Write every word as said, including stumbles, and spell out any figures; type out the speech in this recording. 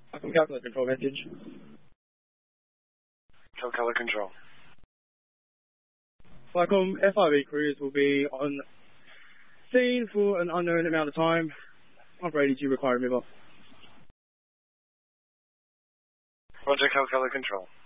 I'm calculating control message. Tell Color Control. Flycom, F I V crews will be on scene for an unknown amount of time. Operator, do you require removal? Roger, Color Control.